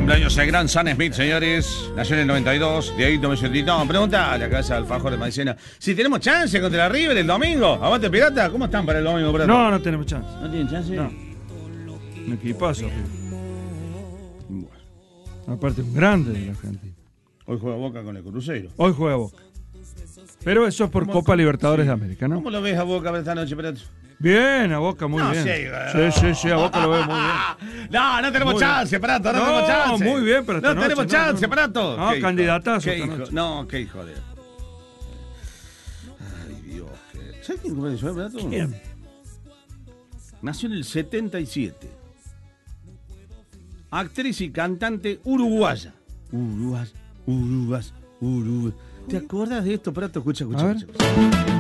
cumpleaños el gran Sam Smith, señores. Nació en el 92. Dieguito me dice, no, pregunta a la cabeza de Alfajor de Maicena. Si tenemos chance contra la River el domingo. Aguante, Pirata. ¿Cómo están para el domingo, Pirata? No, no tenemos chance. ¿No tienen chance? No. Un equipazo. Bueno. Aparte, un grande de la Argentina. Hoy juega Boca con el Cruzeiro. Hoy juega Boca. Pero eso es por Copa Libertadores de América, ¿no? ¿Cómo lo ves a Boca para esta noche, Pirata? Bien, a Boca muy bien. Sí, a Boca lo veo muy bien. No tenemos Muy chance, Prato, no tenemos chance. Muy bien, pero esta no noche, tenemos chance, Prato. No, candidatazo. No, qué hijo de... Ay, Dios. ¿Sabes quién cumple eso, Prato? ¿Quién? Nació en el 77. Actriz y cantante uruguaya. Uruguay. ¿Te acuerdas de esto, Prato? Escucha.